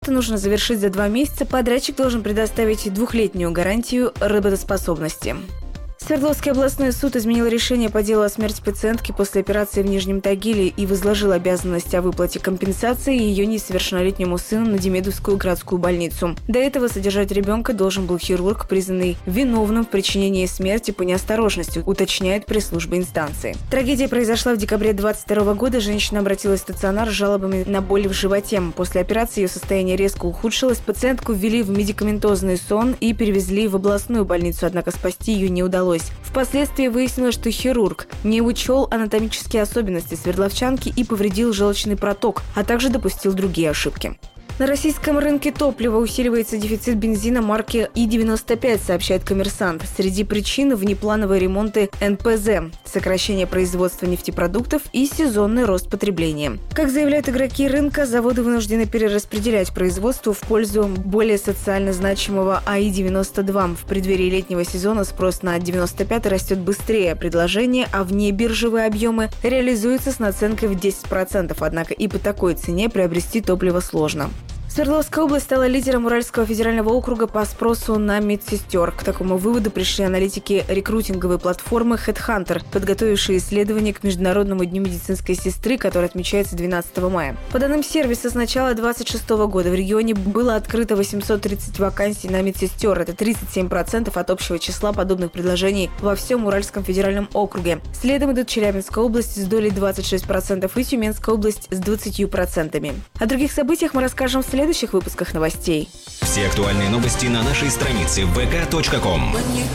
Это нужно завершить за 2 месяца. Подрядчик должен предоставить 2-летнюю гарантию работоспособности. Свердловский областной суд изменил решение по делу о смерти пациентки после операции в Нижнем Тагиле и возложил обязанность о выплате компенсации ее несовершеннолетнему сыну на Демидовскую городскую больницу. До этого содержать ребенка должен был хирург, признанный виновным в причинении смерти по неосторожности, уточняет пресс-служба инстанции. Трагедия произошла в декабре 2022 года. Женщина обратилась в стационар с жалобами на боль в животе. После операции ее состояние резко ухудшилось. Пациентку ввели в медикаментозный сон и перевезли в областную больницу, однако спасти ее не удалось. Впоследствии выяснилось, что хирург не учел анатомические особенности свердловчанки и повредил желчный проток, а также допустил другие ошибки. На российском рынке топлива усиливается дефицит бензина марки И-95, сообщает «Коммерсант». Среди причин – внеплановые ремонты НПЗ, сокращение производства нефтепродуктов и сезонный рост потребления. Как заявляют игроки рынка, заводы вынуждены перераспределять производство в пользу более социально значимого АИ-92. В преддверии летнего сезона спрос на 95 растет быстрее предложения, а внебиржевые объемы реализуются с наценкой в 10%. Однако и по такой цене приобрести топливо сложно. Свердловская область стала лидером Уральского федерального округа по спросу на медсестер. К такому выводу пришли аналитики рекрутинговой платформы HeadHunter, подготовившие исследование к Международному дню медицинской сестры, который отмечается 12 мая. По данным сервиса, с начала 2026 года в регионе было открыто 830 вакансий на медсестер. Это 37% от общего числа подобных предложений во всем Уральском федеральном округе. Следом идут Челябинская область с долей 26% и Тюменская область с 20%. О других событиях мы расскажем в следующих выпусках новостей. Все актуальные новости на нашей странице vk.com.